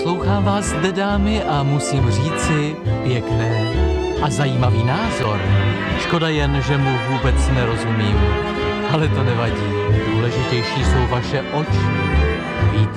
Poslouchám vás zde, dámy, a musím říci pěkné a zajímavý názor. Škoda jen, že mu vůbec nerozumím, ale to nevadí. Důležitější jsou vaše oči. Víte?